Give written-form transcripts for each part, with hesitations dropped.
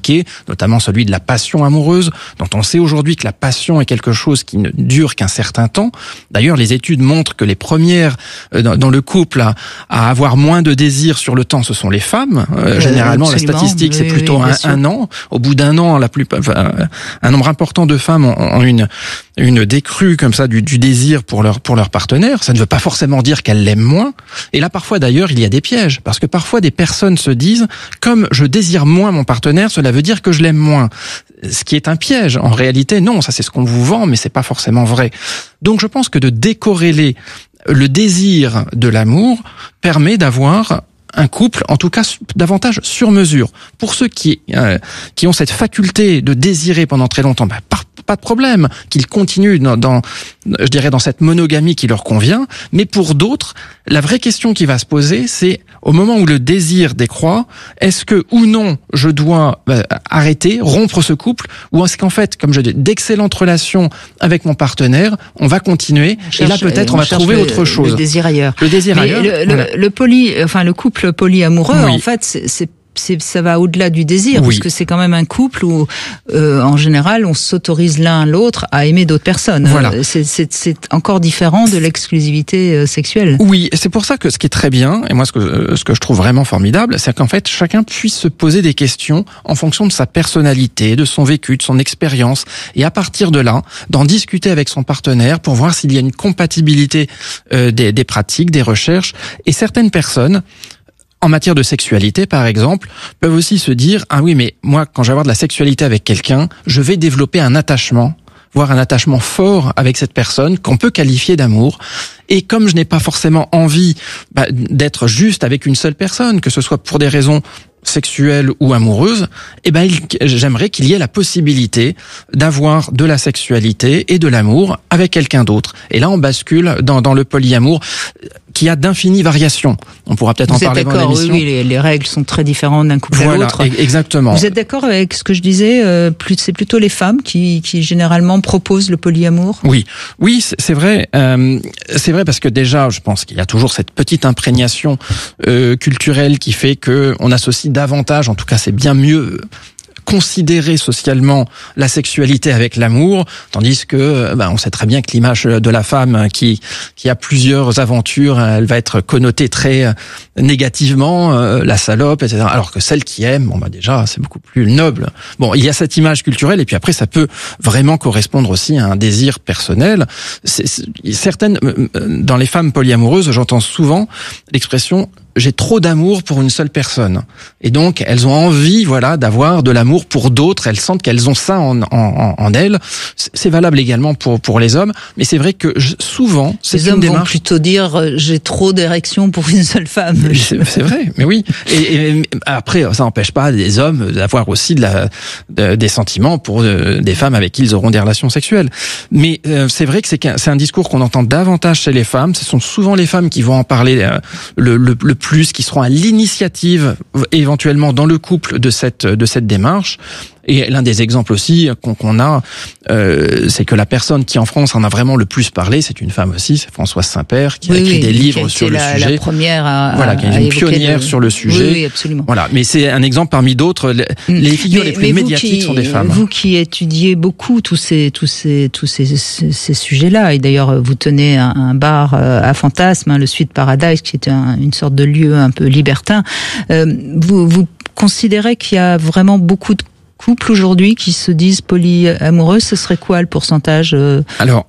compliqués, notamment celui de la passion amoureuse, dont on sait aujourd'hui que la passion est quelque chose qui ne dure qu'un certain temps. D'ailleurs, les études montrent que les premières dans le couple à avoir moins de désir sur le temps, ce sont les femmes. Généralement, la statistique, c'est plutôt un an. Au bout d'un an, un nombre important de femmes ont une décrue comme ça du désir pour leur partenaire. Ça ne veut pas forcément dire qu'elles l'aiment moins. Et là, parfois d'ailleurs, il y a des pièges, parce que parfois des personnes se disent, comme je désire moins mon partenaire, cela veut dire que je l'aime moins. Ce qui est un piège. En réalité, non, ça c'est ce qu'on vous vend, mais c'est pas forcément vrai. Donc je pense que de décorréler le désir de l'amour permet d'avoir un couple, en tout cas, davantage sur mesure. Pour ceux qui ont cette faculté de désirer pendant très longtemps, pas de problème, qu'ils continuent dans cette monogamie qui leur convient. Mais pour d'autres, la vraie question qui va se poser, c'est au moment où le désir décroît, est-ce que ou non je dois arrêter, rompre ce couple, ou est-ce qu'en fait, comme je dis, d'excellentes relations avec mon partenaire, on va continuer, et là peut-être on va trouver autre chose. Le désir ailleurs. Le désir ailleurs. Le couple polyamoureux, en fait, ça va au-delà du désir, puisque c'est quand même un couple où, en général, on s'autorise l'un l'autre à aimer d'autres personnes. Voilà. C'est encore différent de l'exclusivité sexuelle. Oui, et c'est pour ça que ce qui est très bien, et moi ce que je trouve vraiment formidable, c'est qu'en fait, chacun puisse se poser des questions en fonction de sa personnalité, de son vécu, de son expérience, et à partir de là, d'en discuter avec son partenaire pour voir s'il y a une compatibilité des pratiques, des recherches, et certaines personnes, en matière de sexualité, par exemple, peuvent aussi se dire « Ah oui, mais moi, quand je vais avoir de la sexualité avec quelqu'un, je vais développer un attachement, voire un attachement fort avec cette personne qu'on peut qualifier d'amour. Et comme je n'ai pas forcément envie d'être juste avec une seule personne, que ce soit pour des raisons sexuelle ou amoureuse, j'aimerais qu'il y ait la possibilité d'avoir de la sexualité et de l'amour avec quelqu'un d'autre. Et là, on bascule dans le polyamour qui a d'infinies variations. On pourra peut-être en parler dans l'émission. Oui, les règles sont très différentes d'un couple à l'autre. Exactement. Vous êtes d'accord avec ce que je disais, c'est plutôt les femmes qui généralement proposent le polyamour? Oui, c'est vrai. C'est vrai parce que déjà, je pense qu'il y a toujours cette petite imprégnation culturelle qui fait que on associe davantage, en tout cas c'est bien mieux considérer socialement la sexualité avec l'amour, tandis que on sait très bien que l'image de la femme qui a plusieurs aventures, elle va être connotée très négativement, la salope, etc. Alors que celle qui aime, déjà c'est beaucoup plus noble. Bon, il y a cette image culturelle, et puis après ça peut vraiment correspondre aussi à un désir personnel. Certaines, dans les femmes polyamoureuses, j'entends souvent l'expression j'ai trop d'amour pour une seule personne. Et donc, elles ont envie, d'avoir de l'amour pour d'autres. Elles sentent qu'elles ont ça en elles. C'est valable également pour les hommes. Mais c'est vrai que souvent, c'est une démarche. Les hommes vont plutôt dire, j'ai trop d'érection pour une seule femme. C'est vrai, mais oui. Et après, ça n'empêche pas les hommes d'avoir aussi des sentiments pour des femmes avec qui ils auront des relations sexuelles. Mais c'est vrai que c'est un discours qu'on entend davantage chez les femmes. Ce sont souvent les femmes qui vont en parler le plus, qui seront à l'initiative éventuellement dans le couple de cette démarche. Et l'un des exemples aussi qu'on a, c'est que la personne qui en France en a vraiment le plus parlé, c'est une femme aussi, c'est Françoise Saint-Père, qui a écrit des livres sur le sujet. La première qui est une pionnière sur le sujet. Oui, absolument. Voilà, mais c'est un exemple parmi d'autres. Les figures les plus médiatiques sont des femmes. Vous qui étudiez beaucoup tous ces sujets-là, et d'ailleurs vous tenez un bar à Fantasme, le Sweet Paradise, qui est une sorte de lieu un peu libertin. Vous considérez qu'il y a vraiment beaucoup de couples aujourd'hui qui se disent polyamoureux? Ce serait quoi le pourcentage? Alors,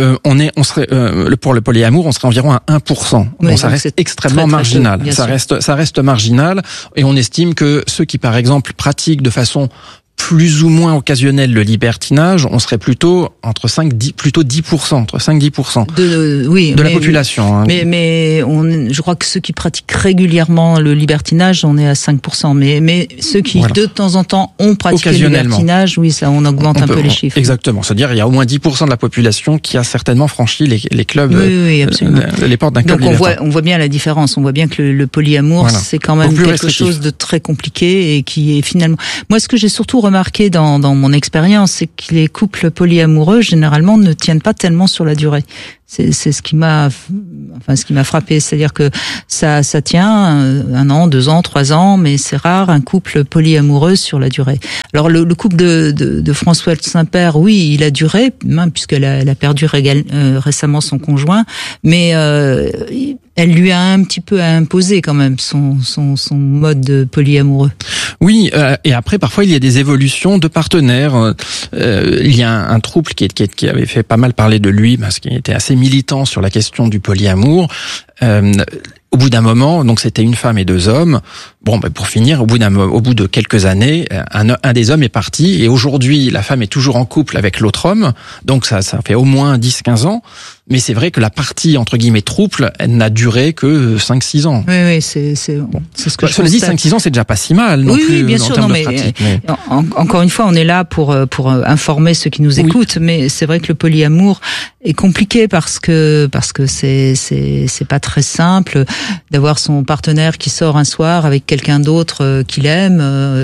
pour le polyamour, on serait environ à 1%. Oui, bon, ça reste extrêmement marginal. Ça reste marginal, et on estime que ceux qui, par exemple, pratiquent de façon plus ou moins occasionnel le libertinage, on serait plutôt entre 10%, entre 5-10% de la population. Hein. Mais je crois que ceux qui pratiquent régulièrement le libertinage, on est à 5%. Mais ceux qui de temps en temps ont pratiqué le libertinage, oui, ça, on augmente un peu les chiffres. Exactement. C'est-à-dire, il y a au moins 10% de la population qui a certainement franchi les clubs, les portes d'un club libertin. On voit bien la différence. On voit bien que le polyamour, c'est quand même quelque chose de très compliqué et qui est finalement. Moi, ce que j'ai surtout remarqué dans mon expérience, c'est que les couples polyamoureux, généralement, ne tiennent pas tellement sur la durée. c'est ce qui m'a frappé, c'est-à-dire que ça tient 1 an, 2 ans, 3 ans, mais c'est rare un couple polyamoureux sur la durée. Alors le couple de Françoise Saint-Père, oui, il a duré, puisqu'elle a perdu récemment son conjoint, mais elle lui a un petit peu imposé quand même son mode polyamoureux. Oui, et après parfois il y a des évolutions de partenaires. Il y a un couple qui avait fait pas mal parler de lui parce qu'il était assez militant sur la question du polyamour. Au bout d'un moment, donc c'était une femme et 2 hommes. Bon, pour finir, au bout de quelques années, un des hommes est parti et aujourd'hui la femme est toujours en couple avec l'autre homme. Donc ça fait au moins 10-15 ans. Mais c'est vrai que la partie entre guillemets trouble, elle n'a duré que 5-6 ans. Oui, c'est ce que je dis 5-6 ans, c'est déjà pas si mal non plus. Oui, bien sûr, non, mais encore une fois, on est là pour informer ceux qui nous écoutent, mais c'est vrai que le polyamour est compliqué parce que c'est pas très simple d'avoir son partenaire qui sort un soir avec quelqu'un d'autre qu'il aime.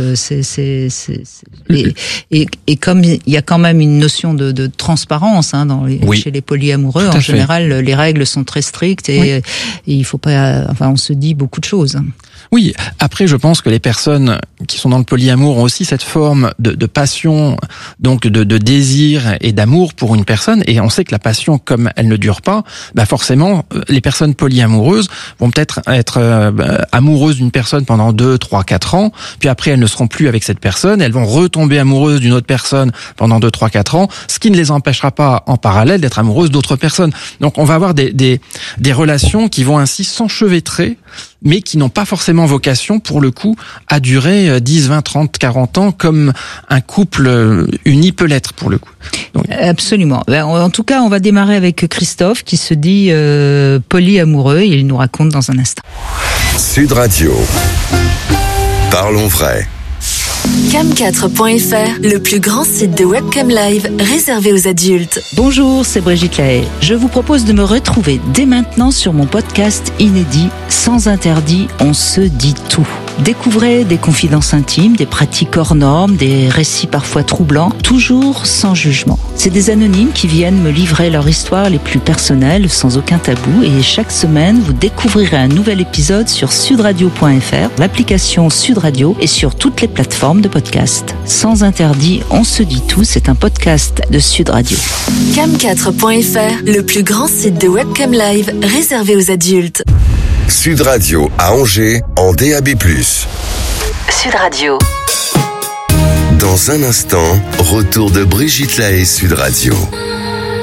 Et comme il y a quand même une notion de transparence chez les polyamoureux, en général, les règles sont très strictes et il faut pas. Enfin, on se dit beaucoup de choses. Oui, après je pense que les personnes qui sont dans le polyamour ont aussi cette forme de passion, donc de désir et d'amour pour une personne, et on sait que la passion, comme elle ne dure pas, forcément les personnes polyamoureuses vont peut-être être amoureuses d'une personne pendant 2, 3, 4 ans, puis après elles ne seront plus avec cette personne, elles vont retomber amoureuses d'une autre personne pendant 2, 3, 4 ans, ce qui ne les empêchera pas en parallèle d'être amoureuses d'autres personnes. Donc on va avoir des relations qui vont ainsi s'enchevêtrer, mais qui n'ont pas forcément vocation, pour le coup, à durer 10, 20, 30, 40 ans, comme un couple uni peut l'être, pour le coup. Donc... Absolument. En tout cas, on va démarrer avec Christophe, qui se dit polyamoureux, et il nous raconte dans un instant. Sud Radio. Parlons vrai. Cam4.fr, le plus grand site de webcam live réservé aux adultes. Bonjour, c'est Brigitte Lahaye. Je vous propose de me retrouver dès maintenant sur mon podcast inédit Sans interdit, on se dit tout. Découvrez des confidences intimes, des pratiques hors normes, des récits parfois troublants, toujours sans jugement. C'est des anonymes qui viennent me livrer leur histoire les plus personnelles, sans aucun tabou, et chaque semaine, vous découvrirez un nouvel épisode sur sudradio.fr, l'application Sud Radio et sur toutes les plateformes de podcast. Sans interdit, on se dit tout, c'est un podcast de Sud Radio. Cam4.fr, le plus grand site de webcam live réservé aux adultes. Sud Radio à Angers en DAB+. Sud Radio. Dans un instant, retour de Brigitte Lahaye Sud Radio.